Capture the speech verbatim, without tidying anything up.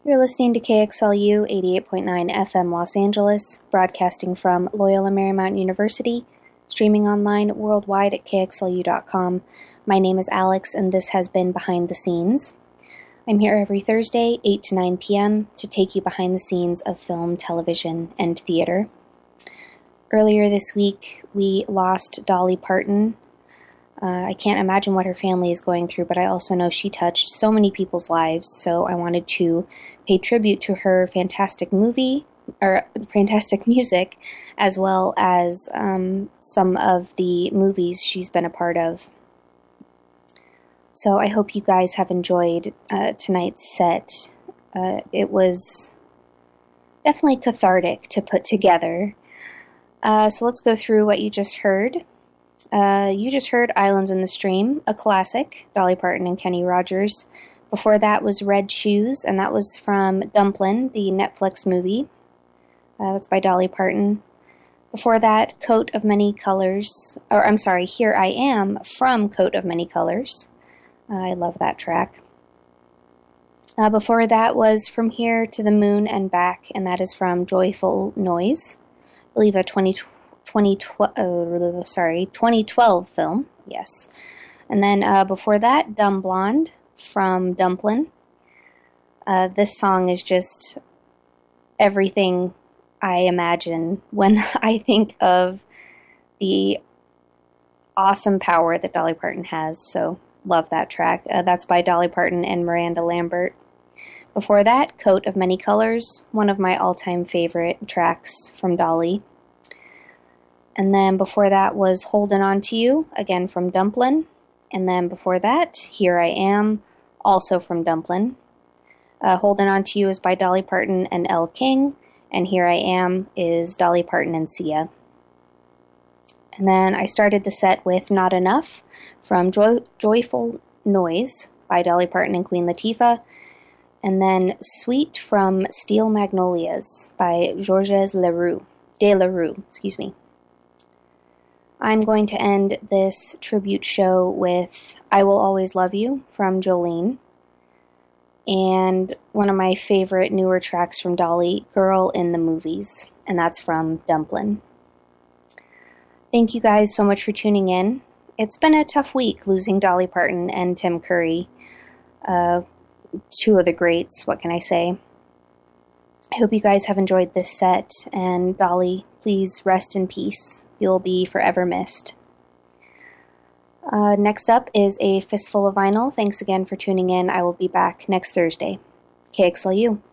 You're listening to K X L U eighty-eight point nine F M Los Angeles, broadcasting from Loyola Marymount University, streaming online worldwide at K X L U dot com. My name is Alex, and this has been Behind the Scenes. I'm here every Thursday, eight to nine p.m., to take you behind the scenes of film, television, and theater. Earlier this week, we lost Dolly Parton. Uh, I can't imagine what her family is going through, but I also know she touched so many people's lives, so I wanted to pay tribute to her fantastic movie, or fantastic music, as well as um, some of the movies she's been a part of. So I hope you guys have enjoyed uh, tonight's set. Uh, it was definitely cathartic to put together. Uh, so let's go through what you just heard. Uh, you just heard Islands in the Stream, a classic, Dolly Parton and Kenny Rogers. Before that was Red Shoes, and that was from Dumplin', the Netflix movie. Uh, that's by Dolly Parton. Before that, Coat of Many Colors, or I'm sorry, Here I Am from Coat of Many Colors. Uh, I love that track. Uh, before that was From Here to the Moon and Back, and that is from Joyful Noise. I believe a twenty twelve, uh, sorry, twenty twelve film, yes. And then uh, before that, Dumb Blonde from Dumplin'. Uh, this song is just everything I imagine when I think of the awesome power that Dolly Parton has, so love that track. Uh, that's by Dolly Parton and Miranda Lambert. Before that, Coat of Many Colors, one of my all-time favorite tracks from Dolly. And then before that was Holdin' On To You, again from Dumplin'. And then before that, Here I Am, also from Dumplin'. Uh, Holdin' On To You is by Dolly Parton and Elle King, and Here I Am is Dolly Parton and Sia. And then I started the set with Not Enough from Joy- Joyful Noise by Dolly Parton and Queen Latifah. And then Sweet from Steel Magnolias by Georges Leroux, de Leroux, excuse me. I'm going to end this tribute show with I Will Always Love You from Jolene. And one of my favorite newer tracks from Dolly, Girl in the Movies. And that's from Dumplin'. Thank you guys so much for tuning in. It's been a tough week losing Dolly Parton and Tim Curry. Uh, two of the greats, what can I say? I hope you guys have enjoyed this set. And Dolly, please rest in peace. You'll be forever missed. Uh, next up is a Fistful of Vinyl. Thanks again for tuning in. I will be back next Thursday. K X L U.